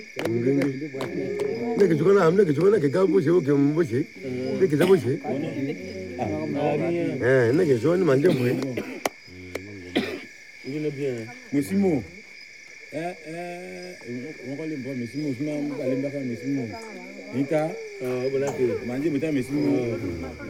Ne ke jona amne ke jona ke ga bo se o ke mo se. Ne ke za bo se. Ne ke jona manje bo. Musimo. On va les voir Musimo, je m'en vais aller faire Musimo. Nika, manje buta Musimo.